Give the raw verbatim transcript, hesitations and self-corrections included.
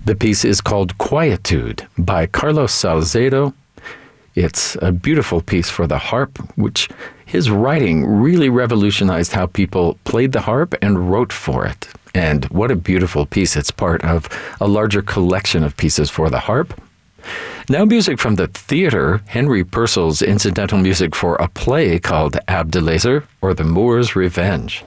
The piece is called Quietude by Carlos Salcedo. It's a beautiful piece for the harp, which his writing really revolutionized how people played the harp and wrote for it. And what a beautiful piece. It's part of a larger collection of pieces for the harp. Now music from the theater, Henry Purcell's incidental music for a play called Abdelazer, or The Moor's Revenge.